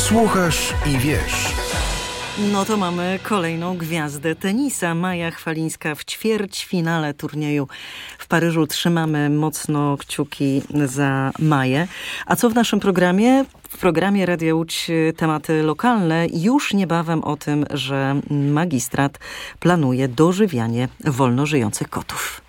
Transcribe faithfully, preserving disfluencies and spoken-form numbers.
Słuchasz i wiesz. No to mamy kolejną gwiazdę tenisa. Maja Chwalińska w ćwierćfinale turnieju w Paryżu. Trzymamy mocno kciuki za Maję. A co w naszym programie? W programie Radia Łódź tematy lokalne. Już niebawem o tym, że magistrat planuje dożywianie wolno żyjących kotów.